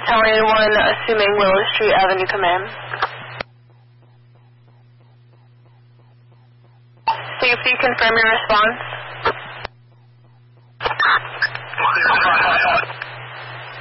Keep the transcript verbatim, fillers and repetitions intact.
Tower one, assuming Willow Street Avenue, come in. Safety, confirm your response.